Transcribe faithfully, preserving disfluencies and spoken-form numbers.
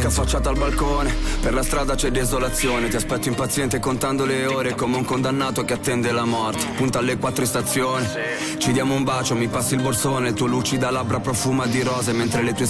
vecchia affacciata al balcone. Per la strada c'è desolazione. Ti aspetto impaziente contando le ore, come un condannato che attende la morte. Punta alle quattro stazioni. Ci diamo un bacio, mi passi il borsone. Il tuo lucida labbra profuma di rose, mentre le tue